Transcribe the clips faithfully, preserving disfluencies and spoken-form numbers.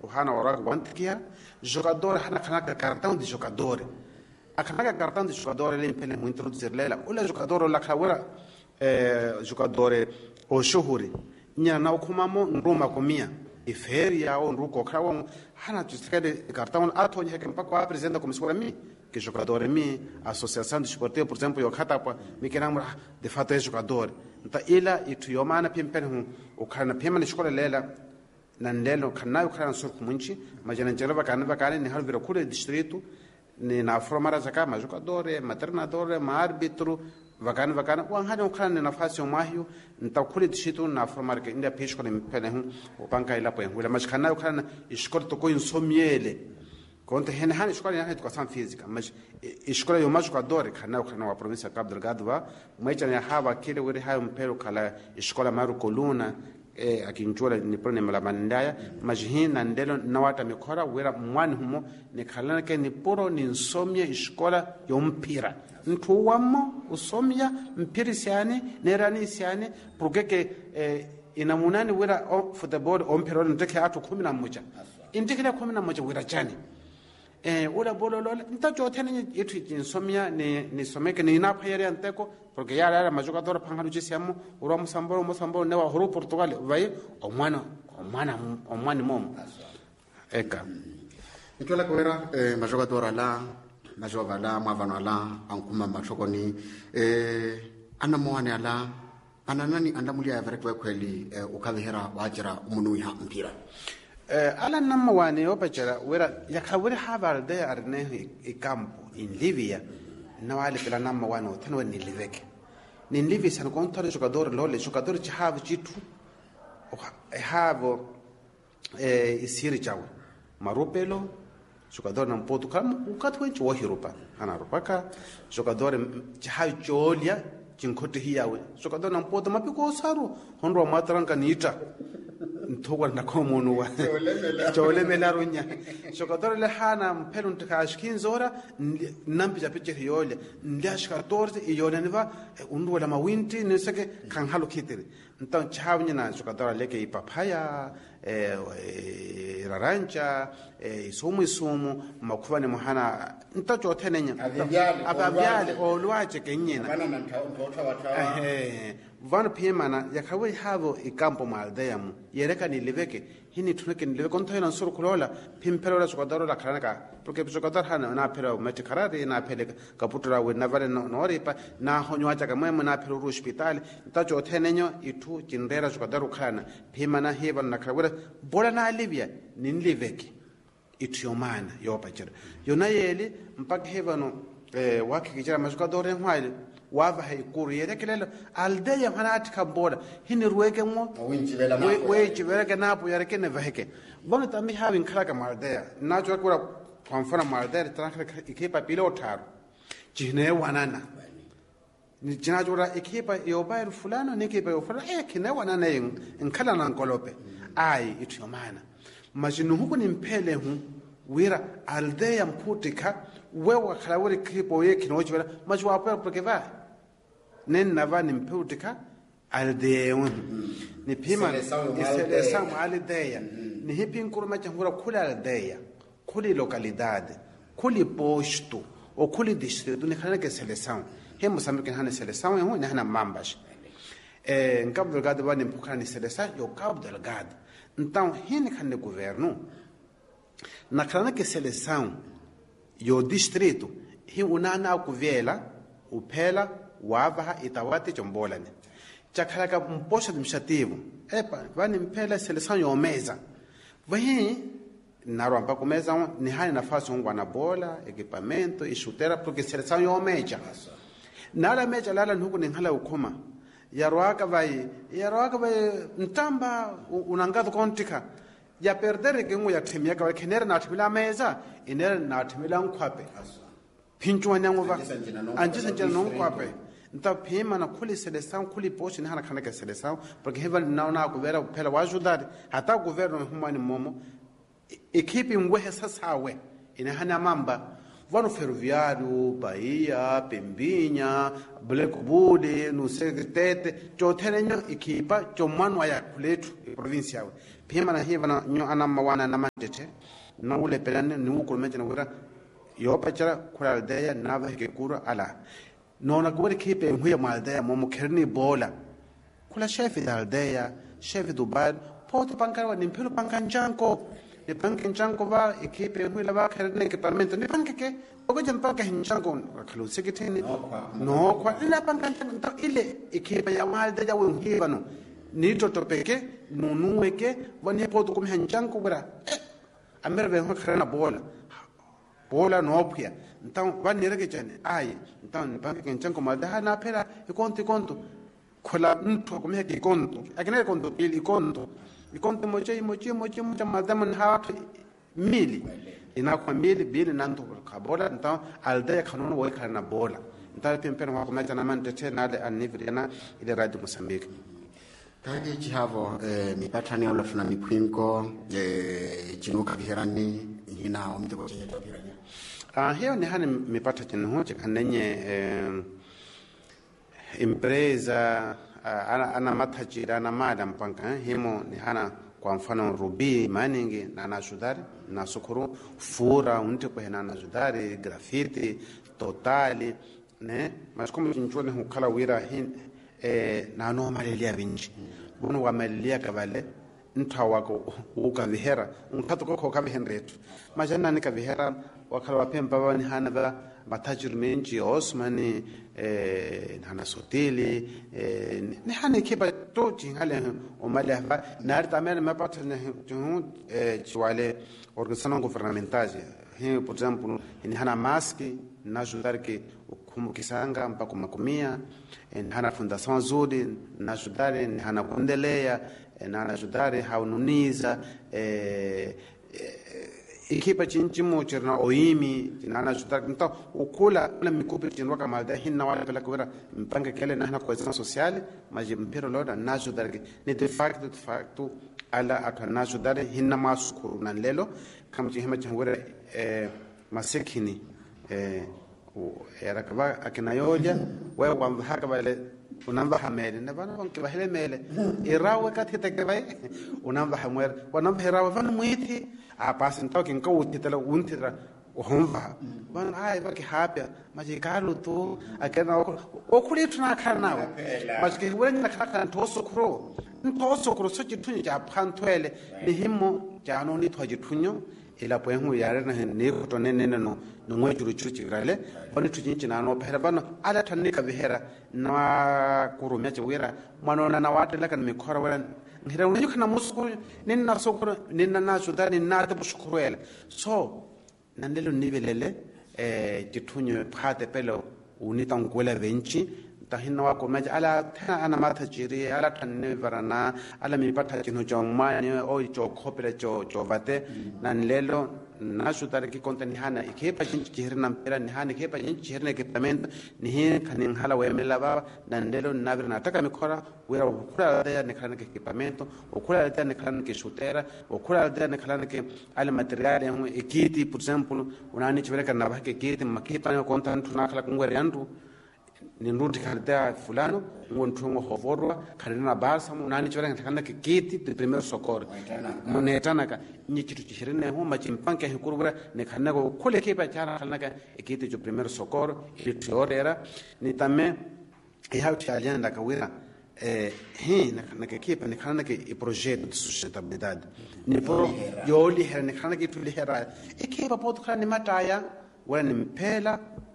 hana oraga wantikia jogador hana kanaka cartão de jogador a kanaka cartão de jogador ele impele mu introduzir lela ula jogador la kawera eh jogador o shuhuri nya na ukumamo nduma komia iferi yao nruko krawo hana tusikade cartão atonye que mpako apresenta como se mi que jogador mi associação de esportivo por exemplo eu khata pa mi kenamra de fato é jogador então ila itu yomana pimpene hu ukana pemana escola lela nandelo kana ukana sur kumunchi majana jeraba kana bakane ni halvira kule distrito ni na formara zaka ma jogador ma treinador ma árbitro vakana vakana wa hana ukana nafasi umahio nta kule distrito na formara ke inda pesco ni pene hu upanka ila po ngula mashkana ukana escola to ko insomiele conta hena hana escola ya educação física mas escola yo mais jogador kana ukana wa província Cabo Delgado va mas ya hava kile wiri hayo mpero kala escola maru coluna eh akinjula ni prone mala mandaya mas hina ndelo nawata mikora wira mwani humo ni khalana ke ni poro ni nsomya escola yo mpira ntu wamo usomya mpira siane nerani siane porque ke eh, inamunani wira football ompero ndeke atu kumi na moja indikile kumi na moja wira chani eh ula bolo lola ntacho tena yetu insomnia ni ni someke ni na payere anteko porque ya era majogador pangalu chisiamo uro musamboro musamboro ne wa horo Portugal vai o mwana o mwana o mwana mom eka ntola kwera eh majogador ala majogala mavano ala ankuma machokoni eh ana mwana ala ana nani andamulia ya verekwe kweli eh, ukavihera wajira umunu ya mpira eh ala namma wane opachara wera yakawiri habar de arne e campo in Libia na wale pela namma wane tanwa ni liveke ni Libia san contare giocatore lole giocatore ci have jitu have eh isiri chawe marupelo jogador não pode como o catwente o hirupa ana rupaka jogador ci have jolia jinkote hiyawe jogador não pode mapiko saru honro matranka nita ntogwa na komono wa jole melarunya jogador le hana mpelo ntakashkin zora nampi ja piche yole ndashka torte yole neva undu wala mawinti nisake kan halu kitiri então chawnya na jogador leke ipapaya eh rarancha eh sumu sumu makufane muhana ntacho tenenya ababyale olwache kenyena bana na ntota watawa eh van piemana yakawe havo ikampo maldeyamu yereka ni liveke hini tuneke ni liveke onto ina suru kulola pimpero la jogador la kanaka porque jogador hana na pero meti karade na pele kaputura we na vale no ripa na honyo acha kama na pero ru hospital ntacho tenenyo itu kindera jogador kana piemana heva na krawera bola na Libya ni liveke itu yomana yopachera yona yeli mpaka heva no eh waki kijara majogador en wava haikuru yere kelelo aldeya hanati kambola hini ruweke mo we chivereke napo yareke ne vaheke bono tambi having kraka maldeya nacho kura konfona maldeya tranka ikipa pilotaro jine wanana ni jina jura ikipa yobayr fulano ne ikipa yo fulano eh kine wanana yin nkala na nkolope ai itu yomana majinu huko ni mpele hu wira aldeya mputika wewa khalawri kipo yeke no chivera majwa pa porque va nen nava ni mputika aldeya ni pima iseleção aldeya ni hipin kuruma changura kula aldeya kuli localidade kuli posto ou kuli distrito ni khana ke seleção he Moçambique hana seleção e hona hana mambas eh em Cabo Delgado va ni mpukana ni seleção yo Cabo Delgado então hene khane governo na khana ke seleção yo distrito hi unana kuvela uphela wava itawati chombolane chakhalaka mposha administrativo epa vani mphela seleção yo meza vahi narwa mpaka meza ni hani nafasi ngwa na bola equipamento e chuteira porque seleção yo meja nala meja lala nhuku ninghala ukhoma yarwaka vai yarwaka vai ntamba unangado kontika ya perdere ke ngo ya themya ka kenera na thimila meza inera na thimila nkhwape phinchwa nyango ba anje sanjana no nkhwape nta phema na khuli seleção khuli poshi hana khana ke seleção porque hevan na na govera phela wa ajudar hata governo humani momo equipe ngwe sasawe ina hana mamba vano ferroviário, Bahia, Pembinha, Blackwood, no Secretete, jo telenyo equipa jo manu aya kuletu provincia we. Pima na hiva na nyo anama wana na mandete, na ule pelane ni uko meje na wira yo pachara kula aldeia nava heke kura ala. No na kuwele kipe mhuya ma aldeia momo kerni bola. Kula chefe da aldeia, chefe do bairro, pode pancare ni pelo pancanjanko. Ni panke nchanko va equipe mhuya va kerni equipamento ni panke ke ogo jan panke nchanko kalu sekitini no kwa ila pancanjanko ile equipe ya aldeia we mhiva no ni totopeke nunuweke vani poto kum hanchanko bra amere ve ho khana bola bola no pia então vani rege jane ai então ni banke hanchanko ma da na pera e conto conto kola nto kum he conto akene conto il conto il conto moje moje moje moje madam ha mili ina kwa mili bili nanto ka bola então aldeia kanono wo khana bola então pempeno wa kuma jana man tete na le anniversaire ile radio Mozambique. Kage chihavo eh, mipatani ya ulafuna mipwinko eh, jinuka viherani hina omteko chenye virani. Ah, hiyo ni hani mipata chinuhoche kanenye eh, impreza uh, ana, ana matajira ana mada mpanka eh, himo ni hana kwa mfano Ruby Mining na Nasudari na Sukuru Fura unte kwa hina Nasudari Graffiti Totali ne mas como chinchone hukala wira hin eh na no malelia vinci bono wa malelia kavale ntawa ko ukavihera unkhato ko kavihenretu majana ni kavihera wakala wapemba bani hana ba matajir menji Osmani eh hana sotili eh ni hana kiba to jingale o malahba narta men ma patne tu eh chwale organização governamentais he por exemplo ni hana maski na ajudar que como kisanga mpaka makumia hana fundação zuri na ajudar hana kuendelea na ajudar haununiza eh ekipa chinchimo cherna oimi na ajudar então ukula la mikupe chinwa kama da hinna wala pela kuera mpanga kele na hana coesão social mas mpero loda na ajudar ni de facto de facto ala atana ajudar hinna masukuru na lelo kama chihema changura eh masekini eh era kaba akina yoja wewe kwamba haka bale unamba hamele na bana bonke bahele mele irawe katika kaba unamba hamwer wanamba irawe van muiti a pasin talking ko utitala untira uhomba bana ai baki hapya maji kalu tu akena okuli tuna kana maji wena kana toso kro toso kro so jitunyo ja pantwele bihimo jano ni twaji tunyo ila poengu yare na ne ko nene no no ngojuru chuchi grale bani tujinchi na no phera bana ala tanne ka behera na kurumya che wira manona na watela kan mi khora wala ngira unyo kana musku ninna sokro ninna na sudani na ta bushkurela so nandelo nivelele eh jitunyo phate pelo unita ngwela venchi tahina wa komeja ala tena ana mata jiri ala tanne varana ala mi pata chino jongma ni o cho khopele cho cho vate nan lelo na sutare ki kontani hana ke pa chin chihir nam pera ni hana ke pa chin chihir ne ke pament ni he kanin hala we mela ba nan lelo na virna taka mi khora wera kula da ne kana ke equipamento o kula da ne kana ke sutera o kula da ne kana ke ala materiale mu ekiti por exemplo unani chivere kana ba ke kiti makipa ne kontantu na kala kungwere yandu ni nduti kaltea fulano ngontungo hovorwa kalina basa munani chora kana ke kiti de primer socorro monetana ka ni kitu chishirine ho machimpanke hikurura ne kana ko kole ke pa chara kana ka kiti de primer socorro ile teorera ni tame e hauti alianda ka wira eh he na ke kipa ne kana ke e projeto de sustentabilidade ni pro yoli her ne kana ke tuli hera e ke pa pot kana ni mataya wala ni mpela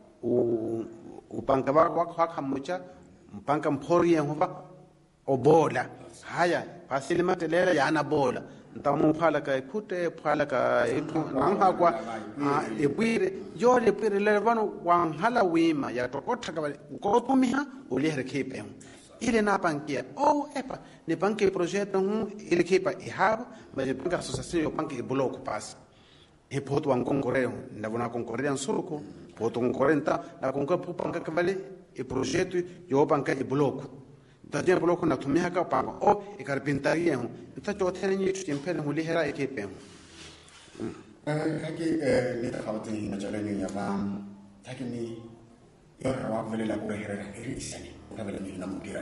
u upanga wako hakamucha mpanga mpori yehova obola haya pasile matelela yana bola ntamu phala ka phute phala ka etu nangha kwa epire yo le pire le vano wanghala wima ya tokotha ka ko tumiha ulihere kepe ile na bankia oh epa ne banke projeto hu ile kepa ihaba mas banka associação banke bloco pas e poto wan concorreu na vona concorrer en surco poto concorrenta na concorre pu banka kavale e projeto yo banka e bloco da dia bloco na tumia ka pa o e carpintaria hu ta to tene ni tu tempere hu lihera e kepe kaki ni ta khawti na jalani ya ba kaki ni yora wa vele la kure herera iri isani ka vele ni na mudira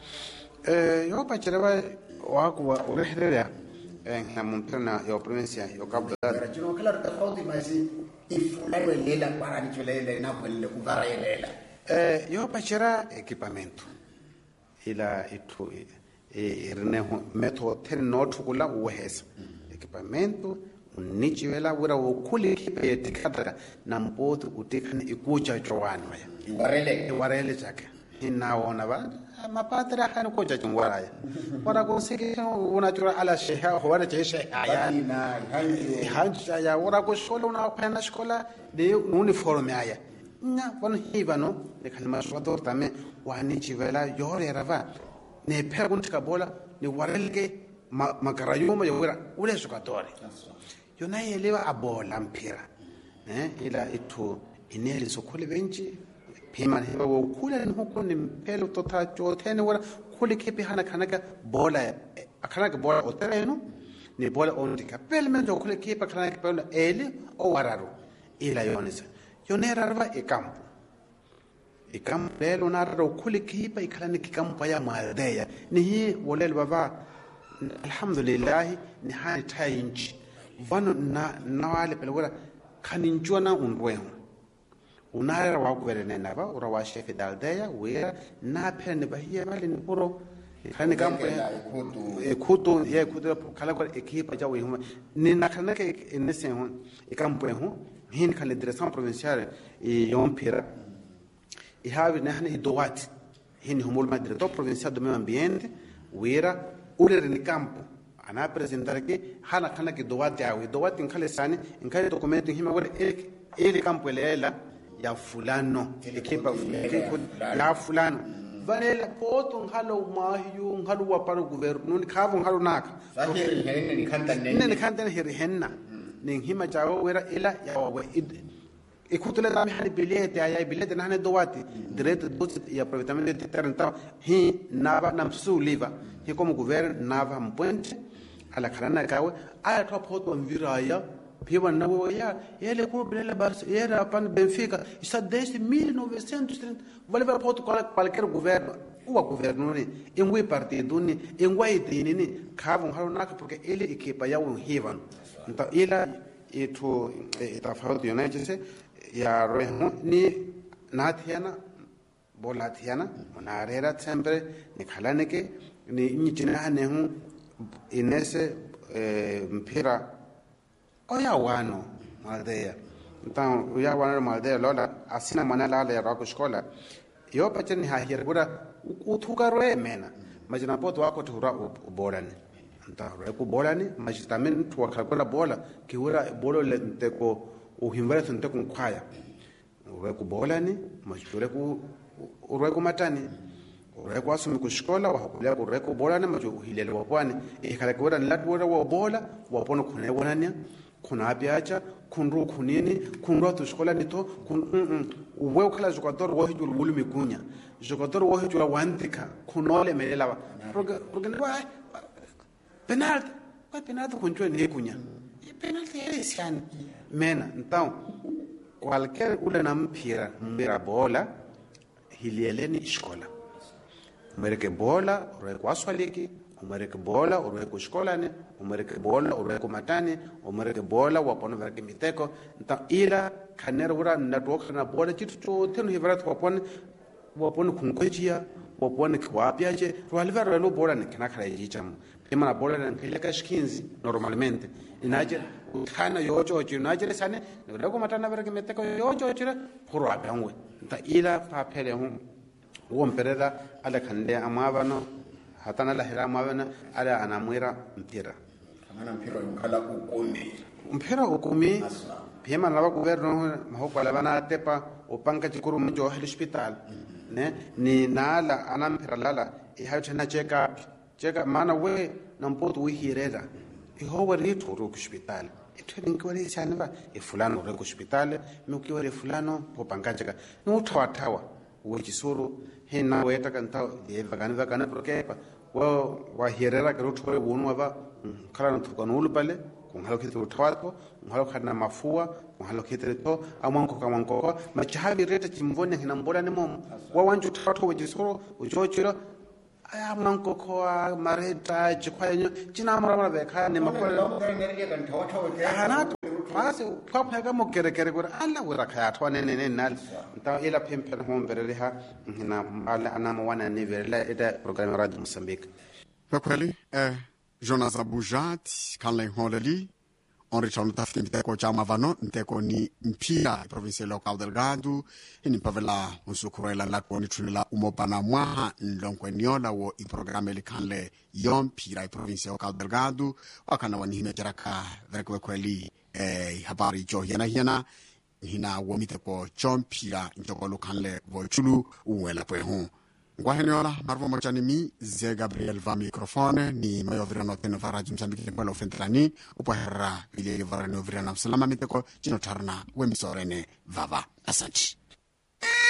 eh yo pa cheleba wa ku wa herera en na montana yo provincia yo Cabo Delgado jino kala ta khawti ma si ifula lela para ni chulele na vele ku vara lela eh yo pa chera equipamento ila itu e rene meto ten not kula uhesa equipamento unichi vela wira ukuli kipe tikata na mpoto utikane ikucha chowani waya warele warele chake inaona ba mapatra kana koja chungwaraya wara ko sike unachura ala sheha wara che sheha ya na hanja ya wara ko sholo na pana shkola de uniforme aya na wan hibano de kalma swador tame wanichi vela yore rava ne pergunta bola ni warelge makarayuma yowira ule sukatore yona yelewa abola mpira eh ila itu ineli sokhole benchi phima heba wo khula ni hokko ni pelo tota chotene wala khule kepe hana khanaka bola akhanaka bola otereno ni bola ondika pelmento khule kepe khanaka bola ele o wararu ila yonisa yonera rava e campo e campo pelo narro khule kepe ikhalani campo ya maldeya ni hi wolel baba alhamdulillah ni hani tayinchi vano na na wale pelora kaninjona unweho unara wa kuverene naba ura wa chef d'aldea wera na pene bahia mali ni puro kani kampo e kuto ye kuto kala ko equipe ja we ni na kana ke nese hon e kampo ho hin kale direção provinciale e yompira e have na hani doat hin humul ma diretor provincial do meio ambiente wera ule ni campo ana apresentar que hana kana que doate awe doate nkale sani nkale documento hima wala ele ele campo lela ya fulano ekipa ya fulano vanela poto ngalo mahiyu ngalo wa para governo ni khavo ngalo naka sakiri henna ni khanta nene ni khanta heri henna ni hima jawo wera ila ya wa ikutule dami hani bilete ya bilete na hani doate direito dos ya aproveitamento de terra então hi nava namsu liva hi como governo nava mponte ala karana kawe aya top hot on viraya piwa na wo ya ele ko bela bars era pan Benfica está desde mil novecentos e trinta vale ver hot qualquer governo o governo ni engwe partido ni engwe itini ni khavu ngalo naka porque ele equipa ya un hivan então ila itu ita fauti yonaje ya roho ni nathiana bolathiana onarera sempre ni khalane ke ni nyitina ne hu inese mpira oya wano maldeya então oya wano maldeya lola asina manala la rako escola yo pacheni ha hirgura uthuka roe mena majina poto wako tuhura ubolani então reko bolani majitamen tuwa khala bola kiura bolo le nteko uhimbara nteko nkwaya reko bolani majure ku ureko matani ureko asumi ku escola wa hakula ku reko bolani maju uhilele wapwani ikhala kuura latwora wa bola wapono khune bonania khuna apiacha khunru khunini khunru tu escola nito kun uwe ukhala jogador wo hijul bulumi kunya jogador wo hijul wantika khunole melela porque porque no penalti vai penalti kunjua ni kunya penalti é esse ano mena então qualquer ule na mpira mpira bola hilieleni escola umereke bola ureko aswaliki umereke bola ureko escola ne umereke bola ureko matani umereke bola wapono verke miteko então ila kanera ura ndatoka na bola chitu cho tenu hivara wapone wapone kunkojia wapone kwapiaje rwalivara lo bola ne kana kala yicham pema na bola ne keleka skinzi normalmente inaje kana yocho ocho inaje sane ndako matana verke miteko yocho ocho puro abangwe nta ila papele hum womperera ala kande amavano hatana la hira amavana ala anamwira mpira ana mpira ukala ukumi mpira ukumi pema na governo mahoko ala bana tepa upanga chikuru mjo hospital ne ni nala ana mpira lala ihachana check up check up mana we na mpoto we hirera ihowa ritu ro hospital itweni kwari sana e fulano ro hospital mukiware fulano popanga cheka no tawa tawa wechisuru hina weta kanta eva kana vakana prokepa wa wa hirera karo thore wonu aba kala no thukano ulpale ungalokete utawako ungalokana mafua ungalokete to amwanko kama nkoko machahabi rete chimvone hina mbola ni mom wa wanju tato wejisoro ujochiro aya manko ko mareta chikwayo china mara beka ne makola ana basi kwa phaga mo kere kere gore alla wera khaya thone ne ne nal ta ila pempen hom berele ha hina ala ana mo wana ne verela ida program radio Mozambique Kweli eh Jonas Abujat kanle holali on ritorno tafti miteko chama vano nteko ni mpira province local Delgado ini pavela usukurela la koni tunela umopana mwa ndonkwe nyola wo i programme le kanle yon pira province local Delgado wakana wani himeteraka verekwe kweli eh habari jo yana yana hina wo miteko chompira ntoko lo kanle vo chulu uwela pwe hu Guaheniola, Marvo Mochanimi, Zé Gabriel va microfone, ni mayo virano teno faraji Mozambique kwa ofentrani, upohera vile varano virano salama miteko, chino tarna, wemisorene, vava, asanchi.